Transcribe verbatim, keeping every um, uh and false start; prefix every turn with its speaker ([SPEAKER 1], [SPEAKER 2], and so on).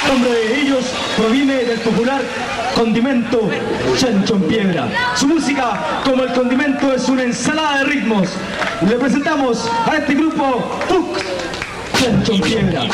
[SPEAKER 1] El nombre de ellos proviene del popular condimento Chancho en Piedra. Su música, como el condimento, es una ensalada de ritmos. Le presentamos a este grupo Puc Chancho en Piedra.